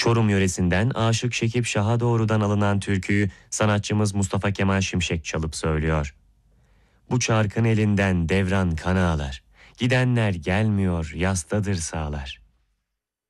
Çorum yöresinden Aşık Şekip Şah'a doğrudan alınan türküyü sanatçımız Mustafa Kemal Şimşek çalıp söylüyor. Bu çarkın elinden devran kan ağlar. Gidenler gelmiyor, yastadır sağlar.